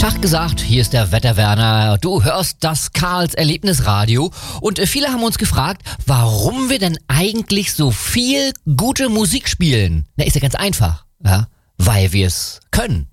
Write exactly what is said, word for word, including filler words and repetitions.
Tag gesagt, hier ist der Wetterwerner. Du hörst das Karls Erlebnisradio und viele haben uns gefragt, warum wir denn eigentlich so viel gute Musik spielen. Na, ist ja ganz einfach, ja, weil wir es können.